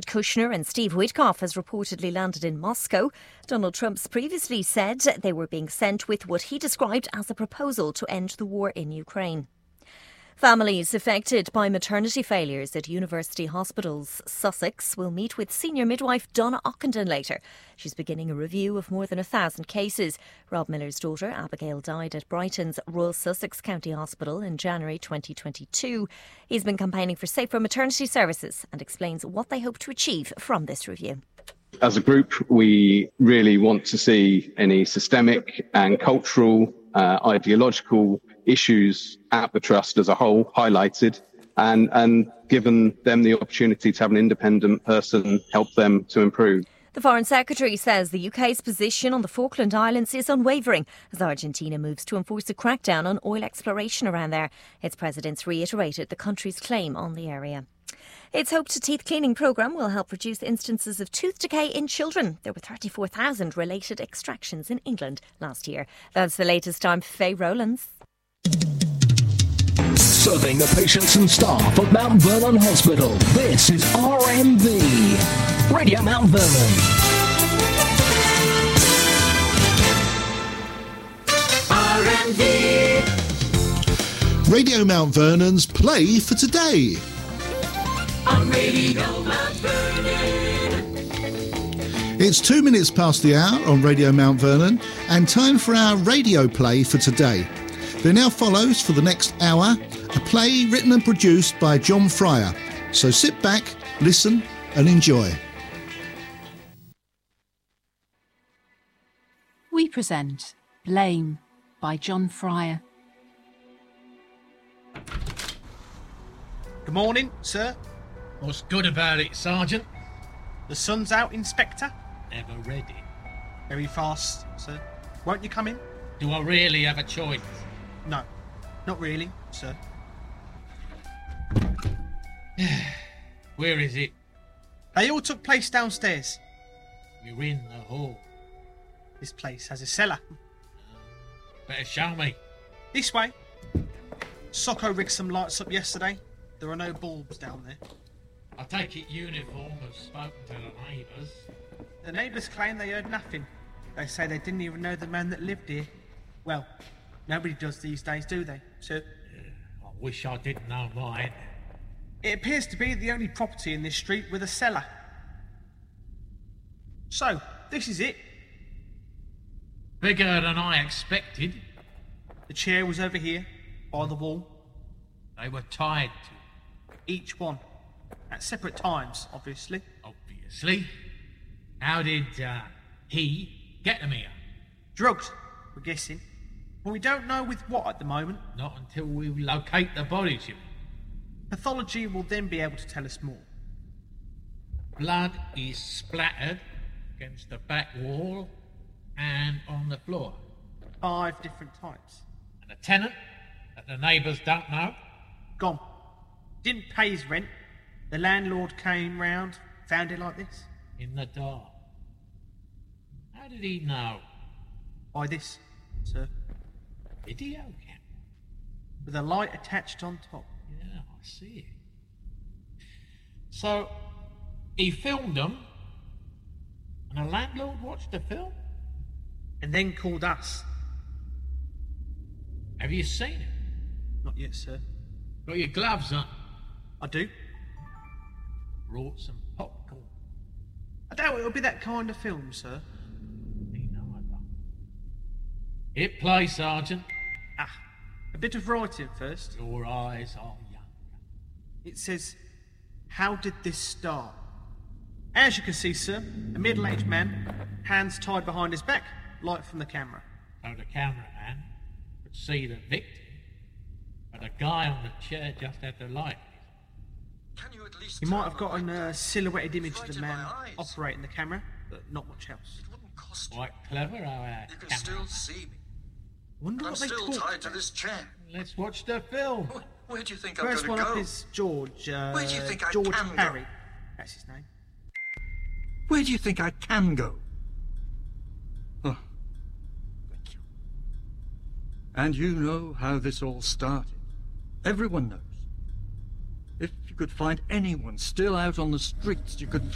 Kushner and Steve Witkoff has reportedly landed in Moscow. Donald Trump's previously said they were being sent with what he described as a proposal to end the war in Ukraine. Families affected by maternity failures at University Hospitals Sussex will meet with senior midwife Donna Ockenden later. She's beginning a review of more than 1,000 cases. Rob Miller's daughter Abigail died at Brighton's Royal Sussex County Hospital in January 2022. He's been campaigning for safer maternity services and explains what they hope to achieve from this review. As a group, we really want to see any systemic and cultural, ideological issues at the Trust as a whole highlighted and given them the opportunity to have an independent person help them to improve. The Foreign Secretary says the UK's position on the Falkland Islands is unwavering as Argentina moves to enforce a crackdown on oil exploration around there. Its presidents reiterated the country's claim on the area. It's hoped a teeth cleaning programme will help reduce instances of tooth decay in children. There were 34,000 related extractions in England last year. That's the latest. I'm Faye Rowlands. Serving the patients and staff of Mount Vernon Hospital, this is RMV, Radio Mount Vernon. RMV. Radio Mount Vernon's Play for Today. On Radio Mount Vernon. It's 2 minutes past the hour on Radio Mount Vernon and time for our radio play for today. There now follows for the next hour a play written and produced by John Fryer. So sit back, listen and enjoy. We present Blame by John Fryer. Good morning, sir. What's good about it, Sergeant? The sun's out, Inspector. Never ready. Very fast, sir. Won't you come in? Do I really have a choice? No, not really, sir. Where is it? They all took place downstairs. We're in the hall. This place has a cellar. Better show me. This way. Socko rigged some lights up yesterday. There are no bulbs down there. I take it uniform have spoken to the neighbours. The neighbours claim they heard nothing. They say they didn't even know the man that lived here. Well, nobody does these days, do they, sir? I wish I didn't know mine. It appears to be the only property in this street with a cellar. So, this is it. Bigger than I expected. The chair was over here, by the wall. They were tied to. Each one. At separate times, obviously. Obviously. How did he get them here? Drugged, we're guessing. But we don't know with what at the moment. Not until we locate the bodies, you mean? Pathology will then be able to tell us more. Blood is splattered against the back wall and on the floor. 5 different types. And a tenant that the neighbours don't know? Gone. Didn't pay his rent. The landlord came round, found it like this. In the dark. How did he know? By this, sir. Video camera. With a light attached on top. Yeah, I see it. So, he filmed them, and the landlord watched the film? And then called us. Have you seen it? Not yet, sir. Got your gloves on? I do. Brought some popcorn. I doubt it'll be that kind of film, sir. Me neither. Hit play, Sergeant. A bit of writing first. Your eyes are young. It says, how did this start? As you can see, sir, a middle-aged man, hands tied behind his back, light from the camera. So the cameraman could see the victim, but the guy on the chair just had the light. Can you at least You might have gotten a silhouetted image of the man operating the camera, but not much else. It wouldn't cost you. Quite clever, our You can still see me. Wonder I'm what they still talk. tied to this chair. Let's watch the film. Where do you think I'm First going to one go? up is George. Where do you think I George can go? Parry. That's his name. Where do you think I can go? Oh, thank you. And you know how this all started. Everyone knows. If you could find anyone still out on the streets, you could